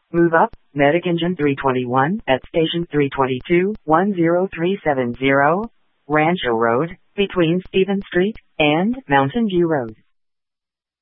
Move up, Medic Engine 321 at Station 322, 10370, Rancho Road, between Stephen Street and Mountain View Road.